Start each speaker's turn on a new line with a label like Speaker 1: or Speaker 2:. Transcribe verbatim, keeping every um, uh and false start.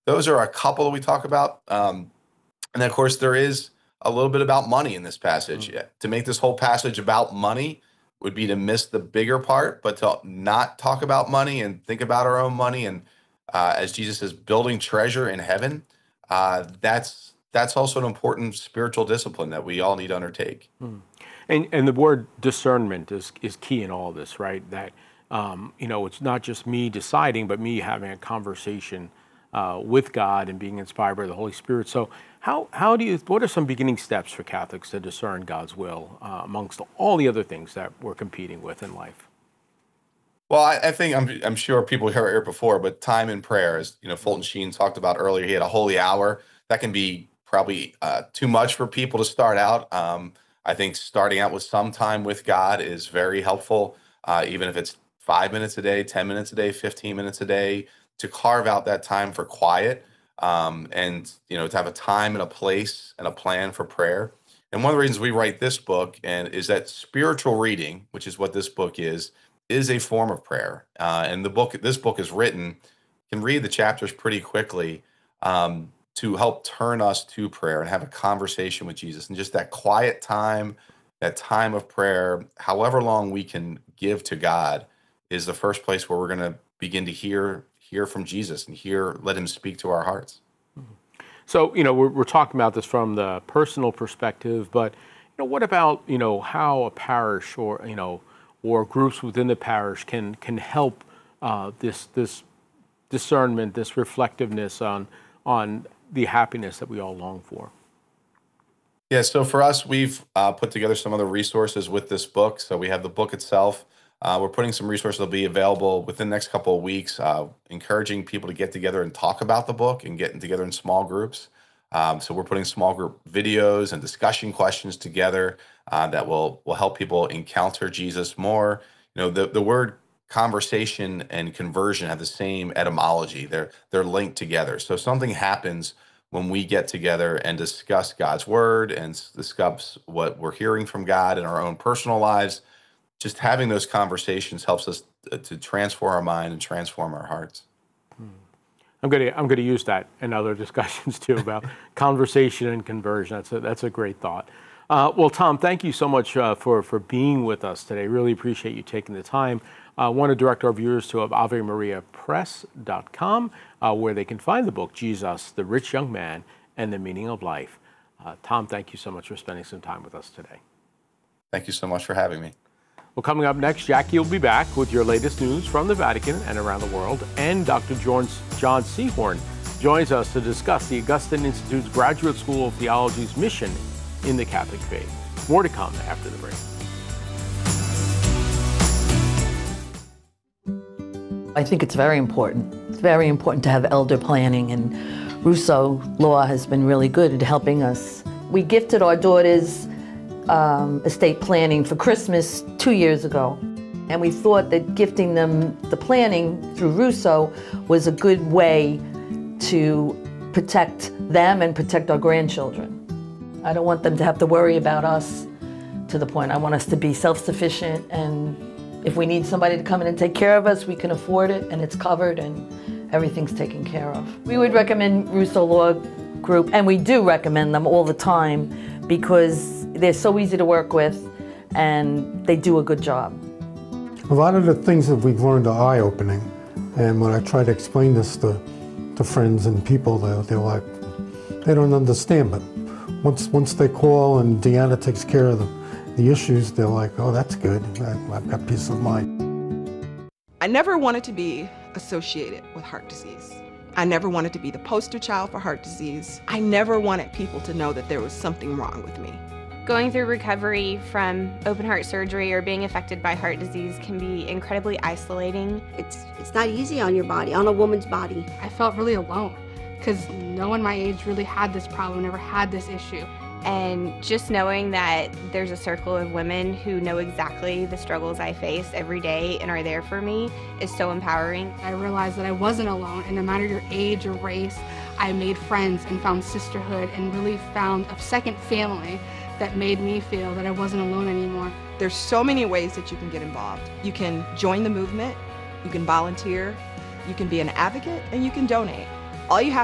Speaker 1: those are a couple that we talk about. Um, and then, of course, there is a little bit about money in this passage.
Speaker 2: Mm.
Speaker 1: Yeah, to make this whole passage about money would be to miss the bigger part, but to not talk about money and think about our own money. And uh, as Jesus is building treasure in heaven, uh, that's that's also an important spiritual discipline that we all need to undertake.
Speaker 2: Mm. And and the word discernment is is key in all this, right? That um, you know, it's not just me deciding, but me having a conversation uh, with God and being inspired by the Holy Spirit. So how how do you? What are some beginning steps for Catholics to discern God's will uh, amongst all the other things that we're competing with in life?
Speaker 1: Well, I, I think I'm I'm sure people heard it before, but time in prayer, as you know, Fulton Sheen talked about earlier. He had a holy hour that can be probably uh, too much for people to start out. Um, I think starting out with some time with God is very helpful, uh, even if it's five minutes a day, ten minutes a day, fifteen minutes a day, to carve out that time for quiet, um, and you know, to have a time and a place and a plan for prayer. And one of the reasons we write this book and is that spiritual reading, which is what this book is, is a form of prayer. Uh, and the book, this book is written, can read the chapters pretty quickly, um, to help turn us to prayer and have a conversation with Jesus. And just that quiet time, that time of prayer, however long we can give to God, is the first place where we're going to begin to hear hear from Jesus and hear, let him speak to our hearts.
Speaker 2: So, you know, we're, we're talking about this from the personal perspective, but, you know, what about, you know, how a parish or, you know, or groups within the parish can can help uh, this this discernment, this reflectiveness on on the happiness that we all long for?
Speaker 1: Yeah, so for us, we've uh, put together some other resources with this book. So we have the book itself. Uh, we're putting some resources that will be available within the next couple of weeks, uh, encouraging people to get together and talk about the book and getting together in small groups. Um, so we're putting small group videos and discussion questions together uh, that will will help people encounter Jesus more. You know, the the word conversation and conversion have the same etymology. They're they're linked together. So something happens when we get together and discuss God's word and s- discuss what we're hearing from God in our own personal lives. Just having those conversations helps us uh, to transform our mind and transform our hearts.
Speaker 2: I'm going to I'm going to use that in other discussions too about conversation and conversion. That's a, that's a great thought. Uh, well, Tom, thank you so much uh, for for being with us today. Really appreciate you taking the time. I uh, want to direct our viewers to ave maria press dot com, uh, where they can find the book Jesus, the Rich Young Man, and the Meaning of Life. Uh, Tom, thank you so much for spending some time with us today.
Speaker 1: Thank you so much for having me.
Speaker 2: Well, coming up next, Jackie will be back with your latest news from the Vatican and around the world, and Doctor John, John Seahorn joins us to discuss the Augustine Institute's Graduate School of Theology's mission in the Catholic faith. More to come after the break.
Speaker 3: I think it's very important. It's very important to have elder planning, and Russo Law has been really good at helping us. We gifted our daughters um, estate planning for Christmas two years ago, and we thought that gifting them the planning through Russo was a good way to protect them and protect our grandchildren. I don't want them to have to worry about us to the point. I want us to be self-sufficient, and if we need somebody to come in and take care of us, we can afford it, and it's covered, and everything's taken care of. We would recommend Russo Law Group, and we do recommend them all the time because they're so easy to work with, and they do a good job.
Speaker 4: A lot of the things that we've learned are eye-opening, and when I try to explain this to, to friends and people, they're, they're like, they don't understand, but once, once they call and Deanna takes care of them, the issues, they're like, oh, that's good. I, I've got peace of mind.
Speaker 5: I never wanted to be associated with heart disease. I never wanted to be the poster child for heart disease. I never wanted people to know that there was something wrong with me.
Speaker 6: Going through recovery from open heart surgery or being affected by heart disease can be incredibly isolating.
Speaker 7: It's, it's not easy on your body, on a woman's body.
Speaker 8: I felt really alone because no one my age really had this problem, never had this issue.
Speaker 6: And just knowing that there's a circle of women who know exactly the struggles I face every day and are there for me is so empowering.
Speaker 8: I realized that I wasn't alone, and no matter your age or race, I made friends and found sisterhood and really found a second family that made me feel that I wasn't alone anymore.
Speaker 5: There's so many ways that you can get involved. You can join the movement, you can volunteer, you can be an advocate, and you can donate. All you have